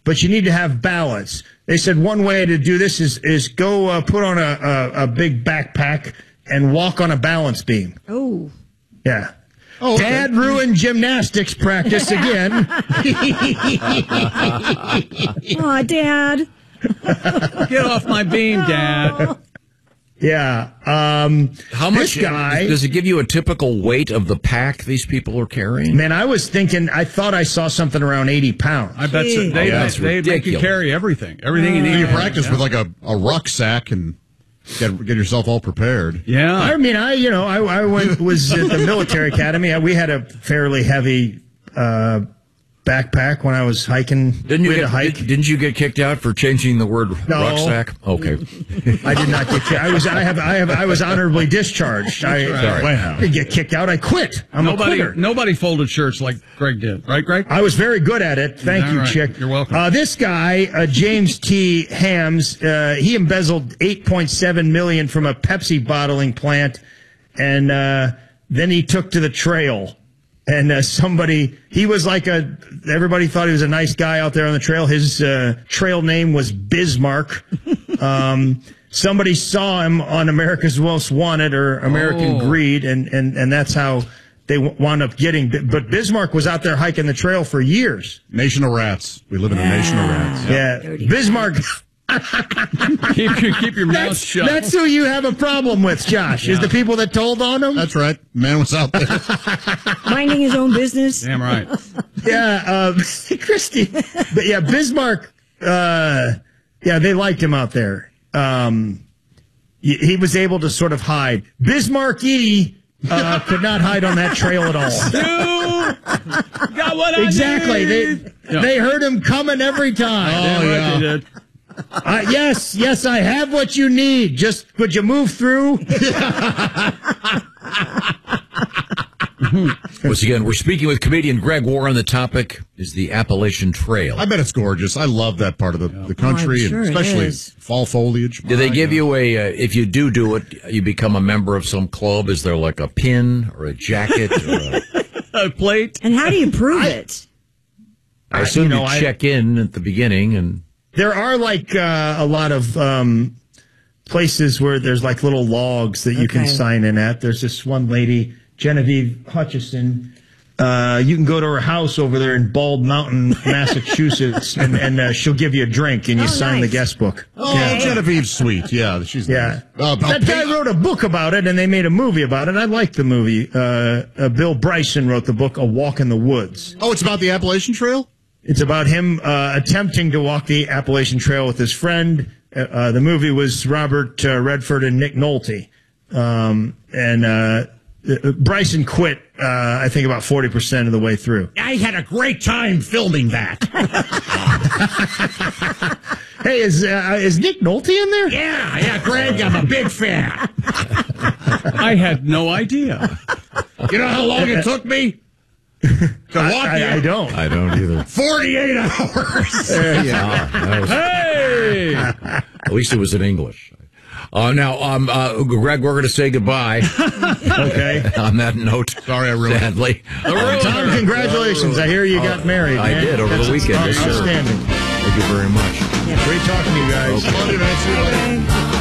but you need to have balance. They said one way to do this is go put on a big backpack and walk on a balance beam. Oh. Yeah. Oh, okay. Dad ruined gymnastics practice again. Aw, Dad. Get off my beam, Dad. Yeah. How much guy, does it give you a typical weight of the pack these people are carrying? Man, I thought I saw something around 80 pounds. I bet so. They make you carry everything you need. You practice with like a rucksack and get yourself all prepared. Yeah. I mean, I was at the military academy. We had a fairly heavy backpack when I was hiking. Didn't you get kicked out for changing the word rucksack? Okay. I did not get kicked. I was honorably discharged. I didn't get kicked out. I quit. I'm a quitter. Nobody folded shirts like Greg did. Right, Greg? I was very good at it. Thank you, Chick. You're welcome. This guy, James T. Hams, he embezzled $8.7 million from a Pepsi bottling plant, and then he took to the trail. And he was like everybody thought he was a nice guy out there on the trail. His trail name was Bismarck. Somebody saw him on America's Most Wanted or American Greed, and that's how they wound up getting. But Bismarck was out there hiking the trail for years. Nation of rats. We live in a nation of rats. Yeah. Bismarck. keep your mouth shut. That's who you have a problem with, Josh, is the people that told on him. That's right. Man was out there. Minding his own business. Damn right. Yeah, Christy. But yeah, Bismarck, they liked him out there. He was able to sort of hide. Bismarck E. could not hide on that trail at all. Dude, got what exactly. I need. They heard him coming every time. Oh, yeah. Right, they did. Yes, I have what you need. Just could you move through? Once again, we're speaking with comedian Greg Warren. The topic is the Appalachian Trail. I bet it's gorgeous. I love that part of the country, sure and especially fall foliage. Do they give you if you do it, you become a member of some club? Is there like a pin or a jacket or a plate? And how do you prove it? I assume you check in at the beginning and... There are like a lot of places where there's like little logs that you can sign in at. There's this one lady, Genevieve Hutchison. You can go to her house over there in Bald Mountain, Massachusetts, and she'll give you a drink and you sign the guest book. Oh, yeah. Genevieve's sweet. Yeah, she's nice. That guy wrote a book about it, and they made a movie about it. I liked the movie. Bill Bryson wrote the book, A Walk in the Woods. Oh, it's about the Appalachian Trail? It's about him attempting to walk the Appalachian Trail with his friend. The movie was Robert Redford and Nick Nolte. Bryson quit, I think, about 40% of the way through. I had a great time filming that. Hey, is Nick Nolte in there? Yeah, Greg, I'm a big fan. I had no idea. You know how long it took me? I don't. I don't either. 48 hours. Hey! At least it was in English. Now, Greg, we're going to say goodbye. Okay. On that note, sorry I ruined sadly. Tom, congratulations. I hear you got married. I did over the weekend. Outstanding. Thank you very much. Yeah. Great talking to you guys. Okay.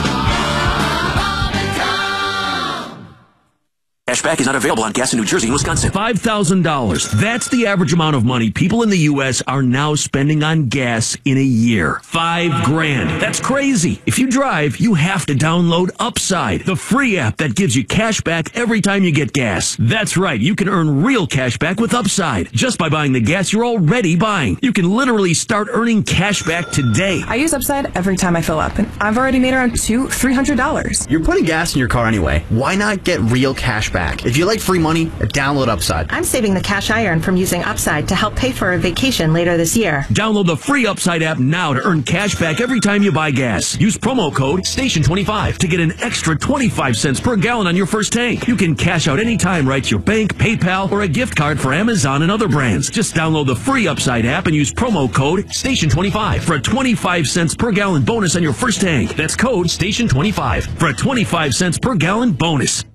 Cashback is not available on gas in New Jersey and Wisconsin. $5,000. That's the average amount of money people in the U.S. are now spending on gas in a year. $5,000. That's crazy. If you drive, you have to download Upside, the free app that gives you cash back every time you get gas. That's right. You can earn real cash back with Upside just by buying the gas you're already buying. You can literally start earning cash back today. I use Upside every time I fill up, and I've already made around $300. You're putting gas in your car anyway. Why not get real cash back? If you like free money, download Upside. I'm saving the cash I earn from using Upside to help pay for a vacation later this year. Download the free Upside app now to earn cash back every time you buy gas. Use promo code STATION25 to get an extra 25 cents per gallon on your first tank. You can cash out anytime right to your bank, PayPal, or a gift card for Amazon and other brands. Just download the free Upside app and use promo code STATION25 for a 25 cents per gallon bonus on your first tank. That's code STATION25 for a 25 cents per gallon bonus.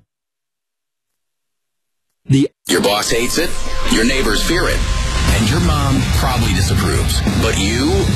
Your boss hates it, your neighbors fear it, and your mom probably disapproves. But you